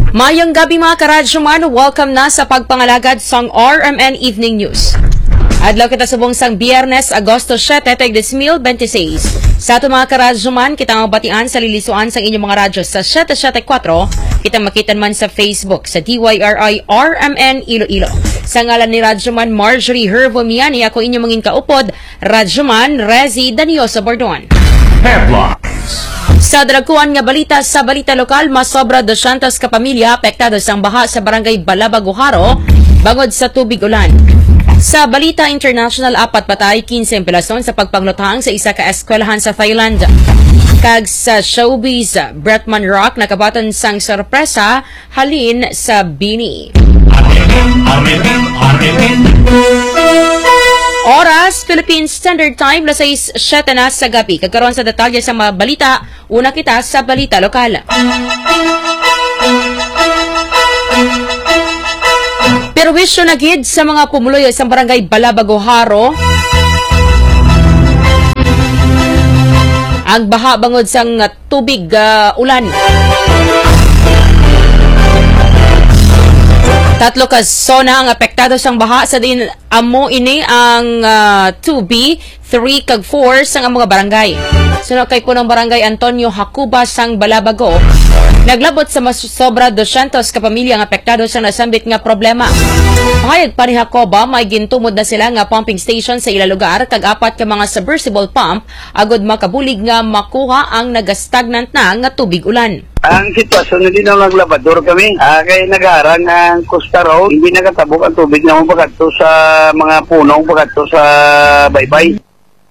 Mayang gabi mga karadyoman, welcome na sa pagpangalagad sang RMN Evening News. Adlaw kita subong sang Biyernes, Agosto 7, 2026. Sa ato mga karadyoman, kita mabatian sa lilisuan sang inyong mga radyo sa 774. Kita makitan man sa Facebook sa DYRI RMN Iloilo. Sa ngalan ni Radyoman Marjorie Hervomiani, ako inyong mangin kaupod, Radyoman Rezi Danioso Bordon. Headlines. Sa darakuan nga balita sa balita lokal, masobra 200 ka pamilya apektado sang baha sa barangay Balabaguharo bangod sa tubig ulan. Sa balita international, 4 patay, 15 empelasyon sa pagpanglutang sa isa ka eskwelahan sa Thailand. Kag sa showbiz, Bretman Rock nakabatan sang sorpresa halin sa Bini. Oras, Philippine Standard Time, 6:07 na sa gabi. Kagkaroon sa detalye sa mga balita, una kita sa balita lokal. Perwisyo na gid sa mga pumuloy sa barangay Balabaguharo ang baha bangod sang tubig ulan. Tatlo ka zona ang apektado sang baha sa din amo ini ang 2B, 3 kag 4 sang mga barangay. Sunod kay punong barangay Antonio Hacuba sang Balabago, naglabot sa sobra 200 ka pamilya ang apektado sa nasambit nga problema. Pahayag pa ni Hacuba, may gintumod na sila nga pumping station sa ila lugar kag 4 ka mga submersible pump agod makabulig nga makuha ang nagastagnant na nga tubig ulan. Ang sitwasyon hindi na naglabador kami. Kaya nag-aarang ang Costa Road, hindi nakatabok ang tubig na pagkato sa mga punong, pagkato sa baybay.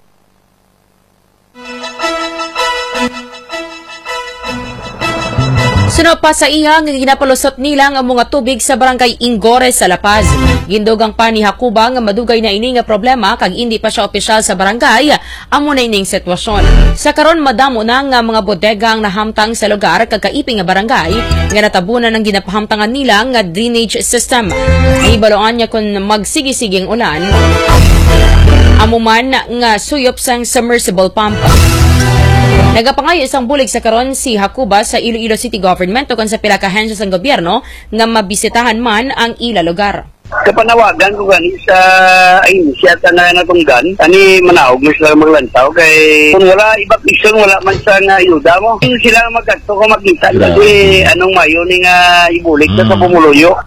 Sunod pa sa iya nga ginapalusot nila ang mga tubig sa barangay Ingores sa La Paz. Gindugang pa ni Hacuba nga madugay na ini nga problema kag hindi pa siya opisyal sa barangay amo na ining sitwasyon. Sa karon madamo na nga mga bodega ang nahamtang sa lugar kag kaiping nga barangay nga natabunan ang ginapahamtangan nila nga drainage system. Ibaloan niya kung magsigisiging ulan amo man nga suyop sang submersible pump. Nagapangayo isang bulig sa karon si Hacuba sa Iloilo City Government tungkol sa pila ka ahensya sa gobyerno nga mabisitahan man ang ila lugar. Kapanawagan ko gani sa inisyata na natunggan, ani manaog mo sila maglantaw kay kung wala evacuation, wala man sa nga ayuda mo. Kung sila magkadto ko makita kasi anong mayo ni nga ibulig sa pumuluyo.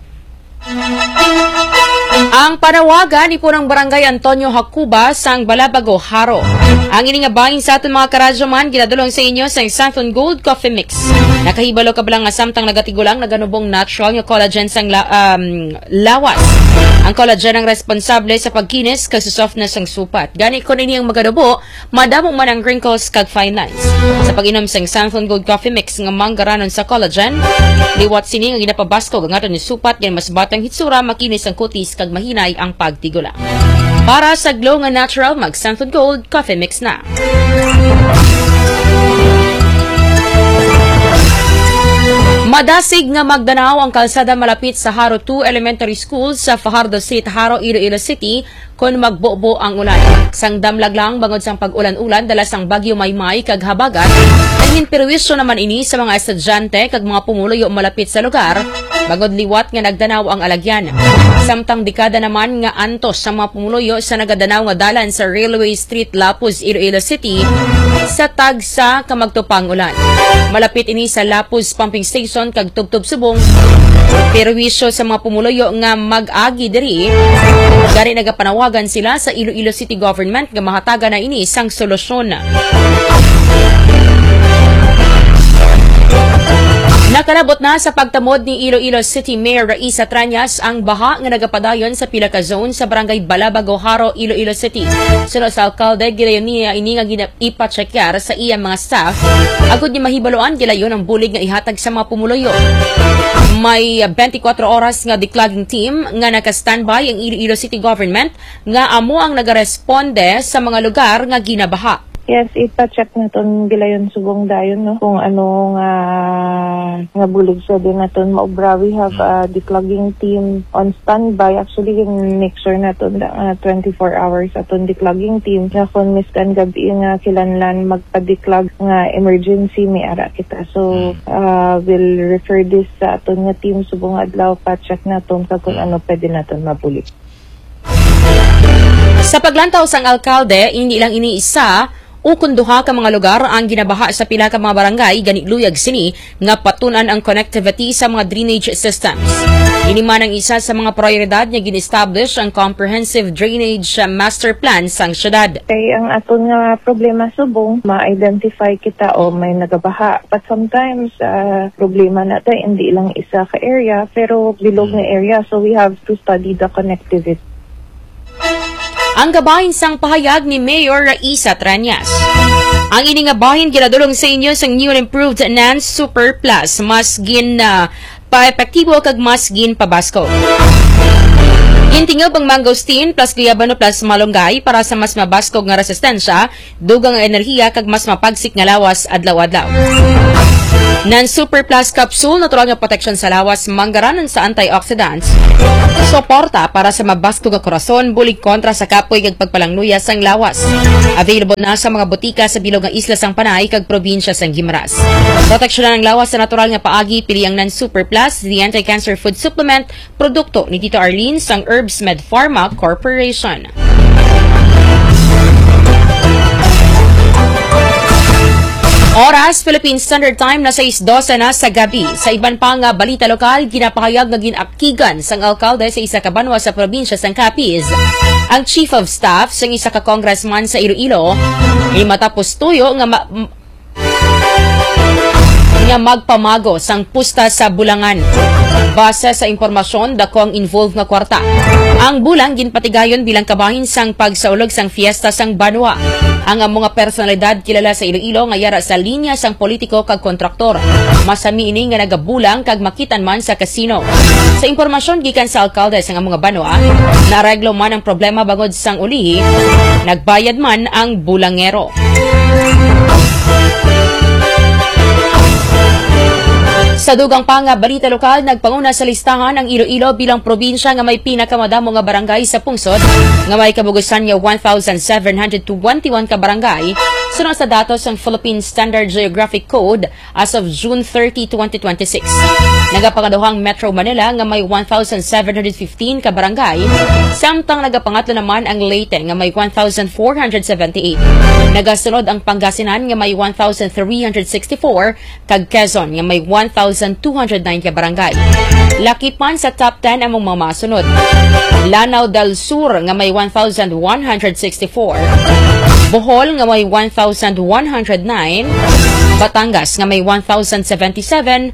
Ang panawagan ni punang barangay Antonio Hacuba sang Balabaguharo. Ang ini nga bahin sa aton mga karadyoman ginadulong sa inyo sa Santon Gold Coffee Mix. Nakahibalo ka balang nga samtang nagatigulang naganubong natural nga collagen sang lawas. Ang collagen ang responsable sa pagkinis kag sa softness sang supat. Gani kun ini ang magadubo, madamong man ang wrinkles kag fine lines. Sa pag-inom sang Santon Gold Coffee Mix nga manggaranon sa collagen, liwat sini nga ginapabasko ang aton ni supat yan mas batang hitsura, makinis ang kutis kag mahinay ang pagtigula. Para sa glow nga natural, mag Santon Gold Coffee Mix na. Madasig nga magdanaw ang kalsada malapit sa Haro 2 Elementary School sa Fajardo Street, Haro, Iloilo City kung magbobo ang ulan. Sang damlag lang bangod sang pag-ulan-ulan dala sang bagyo Maymay kag habagat, naging perwisyo naman ini sa mga estudyante kag mga pumuluyo malapit sa lugar bangod liwat nga nagdanaw ang alagyan. Samtang dekada naman nga antos sa mga pumuluyo sa nagadanaw nga dalan sa Railway Street, Lapuz, Iloilo City sa tagsa kamagtupang ulan. Malapit ini sa Lapuz Pumping Station kag Tubtub Subong. Perwisyo sa mga pumuluyo nga mag-agi diri. Gari nagapanawagan sila sa Iloilo City Government nga mahataga na ini sang solusyon. Nakalabot na sa pagtamod ni Iloilo City Mayor Raisa Trañas ang baha nga nagapadayon sa pila ka zone sa barangay Balabaguharo, Iloilo City. Sunod sa alkalde, gilayon niya ini nga ipachekyar sa iyang mga staff. Agud niya mahibaloan, gilayon ang bulig nga ihatag sa mga pumuluyo. May 24 oras nga declogging team nga naka-standby ang Iloilo City Government nga amo ang nagaresponde sa mga lugar nga ginabaha. Yes, ipa-check naton gilayon subong dayon no kung ano nga bulig sa din naton maobra. We have a declogging team on standby. Actually, make sure naton 24 hours aton declogging team nga kung miskan gabi nga kilanlan magpa-declog nga emergency may ara kita. So we'll refer this sa aton nga team subong adlaw pa-check naton kung ano pwede naton mabulig. Sa paglantaw sang alkalde, hindi lang iniisa o kunduha ka mga lugar ang ginabaha sa pila ka mga barangay gani luyag sini nga patunan ang connectivity sa mga drainage systems. Ini man ang isa sa mga prioridad nga gin-establish ang Comprehensive Drainage Master Plan sang syudad. Kay ang aton nga problema subong ma-identify kita o may nagabaha. But sometimes problema natin hindi lang isa ka area pero bilog na area, so we have to study the connectivity. Ang gabahin sang pahayag ni Mayor Raisa Tranyas. Ang ini nga bahin ginadulong sa inyo sang new and improved NANS Super Plus mas gin pa-epektibo kag mas gin pabasko. Gintingab ang mangosteen plus guyabano plus malunggay para sa mas mabaskog nga resistensya, dugang nga enerhiya kag mas mapagsik nga lawas adlaw-adlaw. NANS Super Plus Capsule, natural nga protection sa lawas, manggaranan sa antioxidants. Suporta para sa mabaskog nga korason, bulig kontra sa kapoy kag pagpalangnuya sang lawas. Available na sa mga butika sa bilog nga isla sang Panay kag probinsya sang Guimaras. Proteksyonan ang lawas sa natural nga paagi, pili ang NANS Super Plus, the anti-cancer food supplement, produkto ni Tito Arlene sang Herbs Med Pharma Corporation. Oras, Philippine Standard Time na 6:12 na sa gabi. Sa iban pang balita lokal, ginapahayag nga ginakigan sang alkalde sa isa ka banwa sa probinsya sang Capiz. Ang Chief of Staff sang isa ka congressman sa Iloilo ay matapos tuyo nga magpamago sang pusta sa Bulangan. Base sa impormasyon, dakong involved nga kwarta. Ang bulang ginpatigayon bilang kabahin sang pagsaulog sang fiesta sang banwa. Ang mga personalidad kilala sa Iloilo nga yara sa linya sang politiko kag kontraktor. Masami ini nga nagabulang kag makitan man sa casino. Sa impormasyon gikan sa alkalde sang mga banwa, nareglo man ang problema bangod sang ulihi, nagbayad man ang bulangero. Sa dugang pang balita lokal, nagpanguna sa listahan ang Iloilo bilang probinsya nga may pinakamadamo nga barangay sa pungsod nga may kabugusan nga 1,721 ka barangay sunod sa datos ng Philippine Standard Geographic Code as of June 30, 2026. Nagapangaduhang Metro Manila nga may 1,715 ka barangay, samtang nagapangatlo naman ang Leyte nga may 1,478. Nagasunod ang Pangasinan nga may 1,364 kag Quezon nga may 1,209 ka barangay. Lakipan sa top 10 among mga masunod. Lanao del Sur nga may 1,164. Bohol nga may 1,109. Batangas nga may 1,077.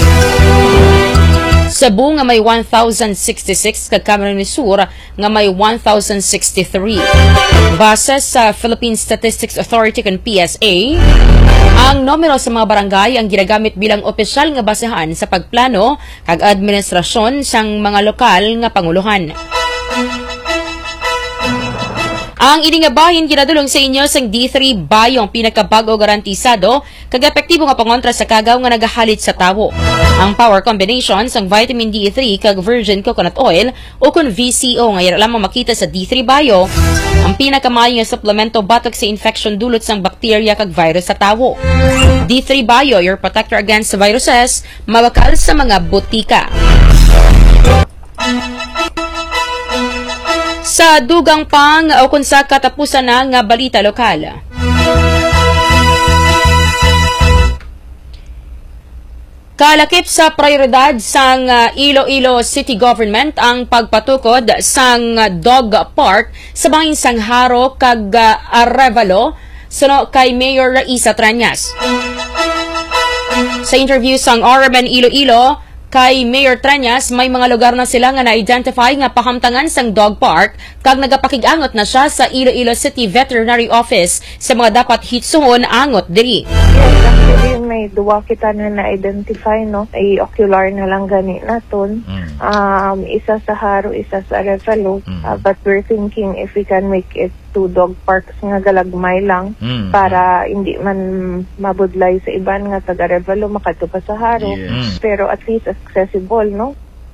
Cebu nga may 1,066 kag Camarines Sur nga may 1,063. Base sa Philippine Statistics Authority kan PSA, ang numero sa mga barangay ang ginagamit bilang opisyal nga basehan sa pagplano kag administrasyon sang mga lokal nga panguluhan. Ang ini nga bahin ginadulong sa inyo sang D3 Bayong pinakabago garantisado kag epektibo nga pangontra sa kagaw nga nagahalit sa tawo. Ang power combination sang vitamin D3 kag virgin coconut oil o kun VCO nga yara lamang makita sa D3 Bio, ang pinakamayo nga suplemento batok sa infection dulot sang bakterya kag virus sa tawo. D3 Bio, your protector against viruses, mabakal sa mga butika. Sa dugang pang o kung sa katapusan na nga balita lokal. Kalakip sa prioridad sang Iloilo City Government ang pagpatukod sang dog park sa bangin sang Haro kag Arevalo suno kay Mayor Raisa Tranyas. Sa interview sang RMN Iloilo, kay Mayor Tranyas, may mga lugar na sila nga na-identify nga pahamtangan sang dog park kag nagapakig-angot na siya sa Iloilo City Veterinary Office sa mga dapat hitsuhon angot diri. Yes, actually may duwa kita na na-identify, no? Ay ocular na lang gani naton. Isa sa Haro, isa sa Arevalo. But we're thinking if we can make it 2 dog parks nga galagmay lang para hindi man mabudlay sa iban nga taga Arevalo makadto pa sa Haro. Pero at least accessible, no?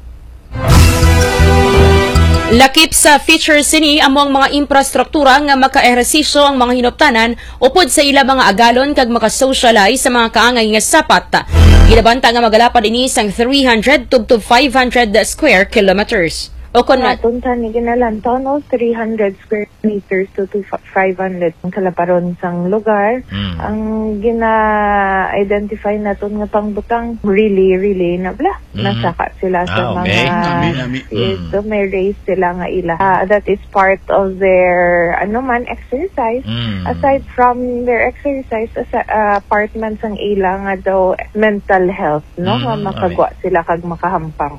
Lakip sa feature sini among mga infrastruktura nga makaehersisyo ang mga hinuptanan upod sa ila mga agalon kag makasocialize sa mga kaangay nga sapat. Ginabanta nga magalapad ini sang 300 to 500 square kilometers. O kon Tuntan ni ginalantaw, no? 300 square meters to 500 ang kalaparon sang lugar. Ang gina-identify naton nga pangbutang really nasaka sila sa mga so may race sila nga ila. That is part of their exercise. Aside from their exercise, part man sang ila nga daw mental health, no? Makagwa sila kag makahampang.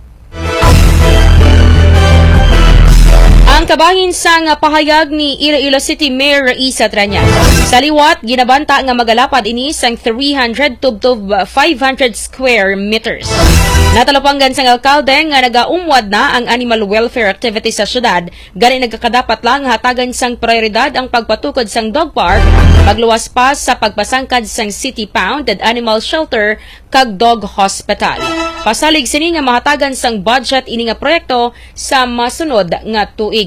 Ang kabahin sang pahayag ni Iloilo City Mayor Raisa Tranyas. Sa liwat, ginabanta nga magalapad ini sang 300 to 500 square meters. Natalapanggan sang alkalde nga nagaumwad na ang animal welfare activities sa syudad, gani nagkakadapat lang hatagan sang prioridad ang pagpatukod sang dog park, pagluwas pa sa pagpasangkad sang city pound at animal shelter kag dog hospital. Pasalig sini nga mahatagan sang budget ini nga proyekto sa masunod nga tuig.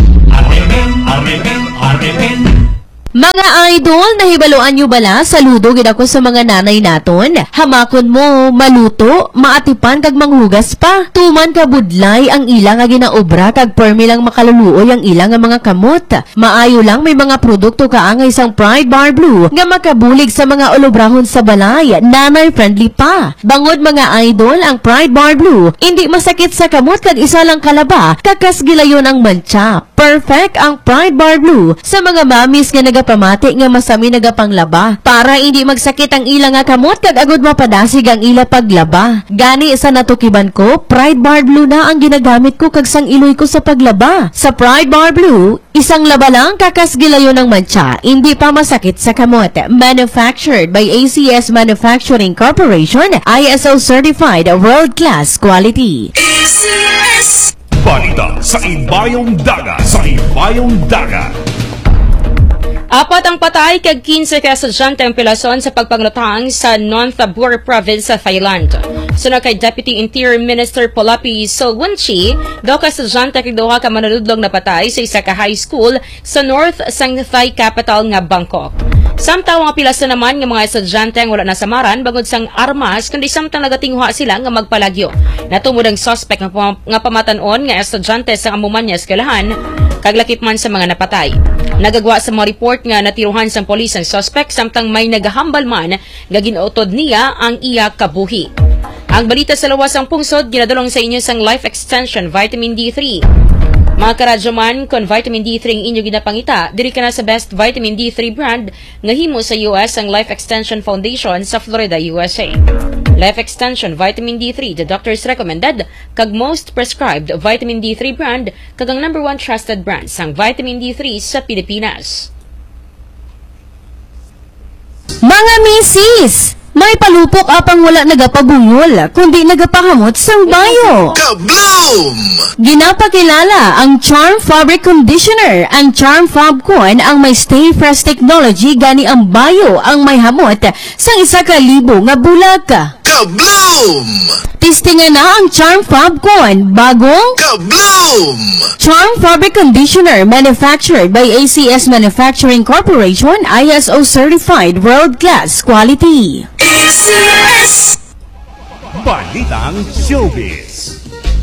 Mga idol, nahibaluan nyo bala? Saludo gid ako sa mga nanay naton. Hamakon mo, maluto, maatipan kag manghugas pa. Tuman ka budlay ang ilang nga ginaobra kag permi lang makaluluoy ang ilang nga mga kamot. Maayo lang may mga produkto kaangay sang Pride Bar Blue nga makabulig sa mga olobrahon sa balay. Nanay friendly pa. Bangod mga idol, ang Pride Bar Blue hindi masakit sa kamot kag isa lang kalaba, kakas gilayon ang mantsa. Perfect ang Pride Bar Blue sa mga mamis nga nagapamati nga masami nagapanglaba para hindi magsakit ang ila nga kamot kag agud mapadasig ang ila paglaba. Gani sa natukiban ko, Pride Bar Blue na ang ginagamit ko kag sang iloy ko sa paglaba. Sa Pride Bar Blue, isang laba lang kakas gilayon ng mantsa, hindi pa masakit sa kamot. Manufactured by ACS Manufacturing Corporation, ISO certified world-class quality. ACS! Balita sa Imbayong Dagat. Apat ang patay kag 15 ka estudyante ang pilason sa pagpanglutang sa Nonthaburi Province sa Thailand. Sunod kay Deputy Interior Minister Polapi Solwunchi, daw ka estudyante kag duha ka manunudlog na patay sa isa ka high school sa north sang Thai capital nga Bangkok. Samtang mga pilason naman nga mga estudyante ang wala nasamaran bangod sang armas kundi samtang nagatingwa sila nga magpalagyo. Natumod ang suspect nga pamatanon nga estudyante sa amuman niya eskwelahan kaglakip man sa mga napatay. Nagagwa sa mga report nga natiruhan sang polis ang suspect samtang may nagahambal man nga ginautod niya ang iya kabuhi. Ang balita sa lawas ang pungsod ginadulong sa inyo sang Life Extension Vitamin D3. Mga karadyo man, kung vitamin D3 ang inyo ginapangita, diri ka na sa best vitamin D3 brand nga himo sa US ang Life Extension Foundation sa Florida, USA. Life Extension Vitamin D3, the doctor's recommended, kag most prescribed vitamin D3 brand, kag ang #1 trusted brand sang vitamin D3 sa Pilipinas. Mga misis! May palupok apang wala nagapabungol, kundi nagapahamot sang bayo. Kabloom! Ginapakilala ang Charm Fabric Conditioner. Ang Charm Fab Con ang may Stay Fresh technology gani ang bayo ang may hamot sang 1,000 nga bulag. Kabloom! Tistingan na ang Charm Fab Con, bagong Kabloom! Charm Fabric Conditioner manufactured by ACS Manufacturing Corporation, ISO certified world-class quality. ACS! Balitang Showbiz.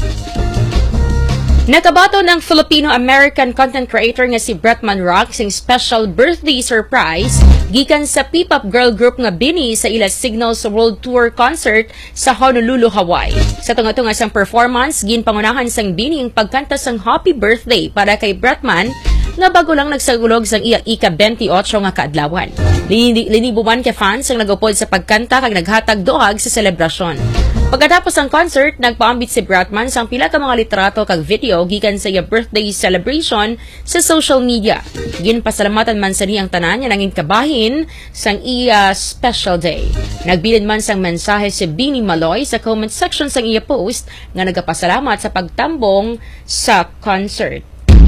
Nakabato ng Filipino-American content creator nga si Bretman Rock sing special birthday surprise gikan sa P-pop girl group nga Bini sa ila Signals World Tour concert sa Honolulu, Hawaii. Sa tunga-tunga sang performance, ginpangunahan sang Bini ang pagkanta sang Happy Birthday para kay Bretman nga bago lang nagsagulog sang iya ika-28 nga kaadlawan. Linibuman ka fans ang nagupod sa pagkanta kag naghatag dohag sa selebrasyon. Pagkatapos ang concert, nagpaambit si Bratman sang pila ka mga litrato kag video gikan sa iya birthday celebration sa social media. Ginpasalamatan man sa niyang tanan nga nangin kabahin sang iya special day. Nagbilin man sang mensahe si Bini Maloy sa comment section sang iya post nga nagapasalamat sa pagtambong sa concert.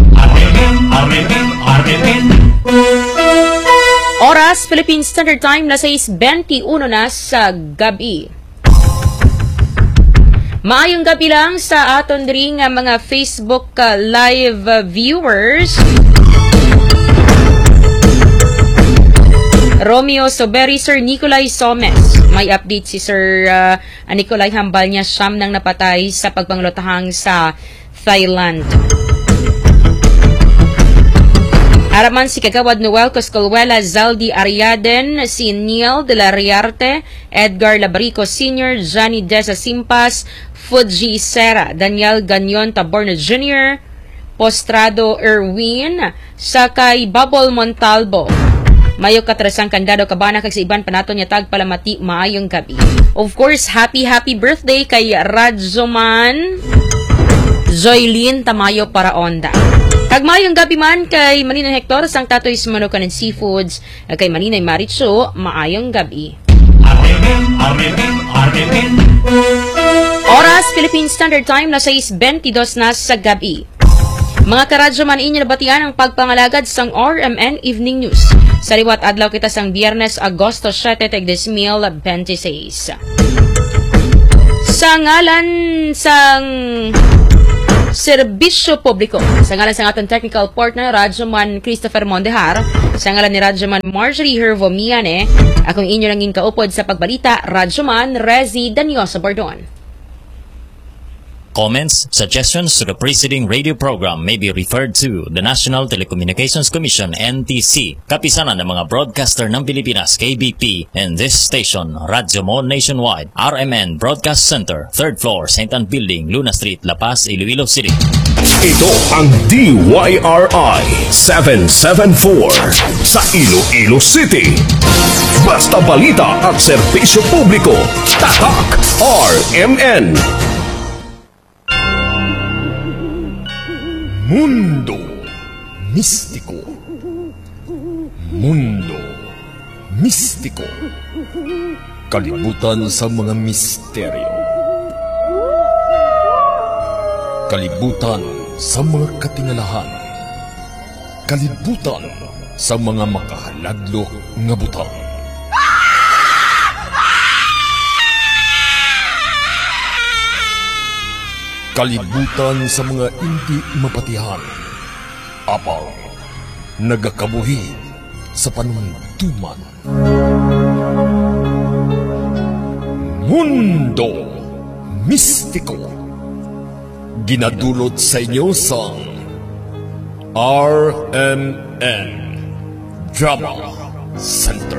Oras, Philippine Standard Time, na 6:21 na sa gabi. Maayong gabi lang sa aton diri nga mga Facebook live viewers. Romeo Soberi, Sir Nicolay Somes. May update si Sir Nicolay Hambal niya siyam nang napatay sa pagpanglutahang sa Thailand. Araman si Kagawad Noel Coscolwela, Zaldi Ariaden, si Neil de la Riarte, Edgar Labrico Sr., Johnny Deza Simpas, Fuji Sera, Daniel Ganyon Taborno Jr., Postrado Erwin, sakay Bubble Montalvo. Mayo katrasang kandado kabana kag sa iban panaton niya tagpalamati maayong gabi. Of course, happy birthday kay Radzoman Joylin Tamayo Paraonda. Kag maayong gabi man kay Maninay Hector sang Tatoy Manukan and Seafoods, kay Maninay Maricho, maayong gabi. Oras, Philippine Standard Time, na 6:22 na sa gabi. Mga karadyo man inyo nabatian ang pagpangalagad sang RMN Evening News. Sa liwat adlaw kita sang Biyernes, Agosto 7, 2026. Sa ngalan sang serbisyo publiko, sa ngalan sa ating technical partner, Radyoman Christopher Mondehar, sa ngalan ni Radyoman Marjorie Hervomiane, akong inyo nanging kaupod sa pagbalita, Radyoman Rezi Danioso Bordon. Comments, suggestions to the preceding radio program may be referred to the National Telecommunications Commission, NTC, kapisanan ng mga broadcaster ng Pilipinas, KBP, and this station, Radyo Mo Nationwide, RMN Broadcast Center, 3rd floor, St. Anne Building, Luna Street, La Paz, Iloilo City. Ito ang DYRI 774 sa Iloilo City. Basta balita at serbisyo publiko. Tatak RMN. Mundo Mistiko. Mundo Mistiko. Kalibutan sa mga misteryo. Kalibutan sa mga katingalahan. Kalibutan sa mga makahaladlok nga butang. Kalibutan sa mga hindi mapatihan. Apal, nagakabuhi sa panuntuman. Mundo Mistiko. Ginadulot sa inyo sa RMN Drama Center.